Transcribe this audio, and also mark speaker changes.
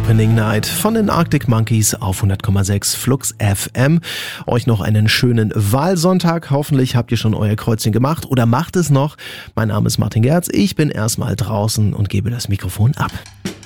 Speaker 1: Opening Night von den Arctic Monkeys auf 100,6 Flux FM. Euch noch einen schönen Wahlsonntag. Hoffentlich habt ihr schon euer Kreuzchen gemacht oder macht es noch. Mein Name ist Martin Gerz. Ich bin erstmal draußen und gebe das Mikrofon ab.